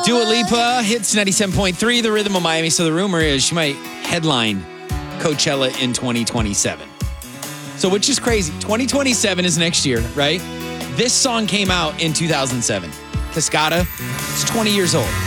Dua Lipa hits 97.3, the rhythm of Miami. So the rumor is she might headline Coachella in 2027. So which is crazy. 2027 is next year, right? This song came out in 2007. Cascada is 20 years old.